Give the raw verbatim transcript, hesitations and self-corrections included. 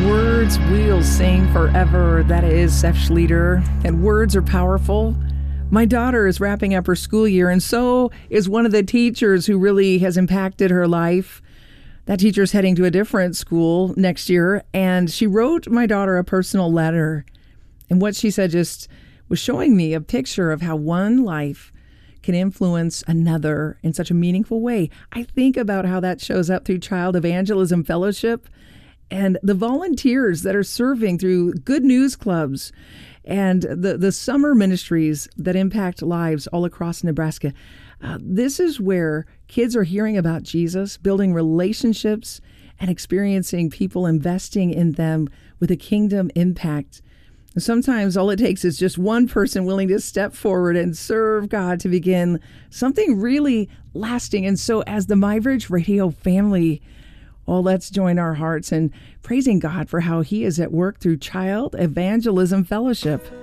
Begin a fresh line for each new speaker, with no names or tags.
Words will sing forever. That is Seth Schlueter. And words are powerful. My daughter is wrapping up her school year, and so is one of the teachers who really has impacted her life. That teacher's heading to a different school next year, and she wrote my daughter a personal letter. And what she said just was showing me a picture of how one life can influence another in such a meaningful way. I think about how that shows up through Child Evangelism Fellowship and the volunteers that are serving through Good News Clubs and the, the summer ministries that impact lives all across Nebraska. Uh, this is where kids are hearing about Jesus, building relationships, and experiencing people investing in them with a kingdom impact. Sometimes all it takes is just one person willing to step forward and serve God to begin something really lasting. And so as the MyBridge Radio family, well, let's join our hearts in praising God for how he is at work through Child Evangelism Fellowship.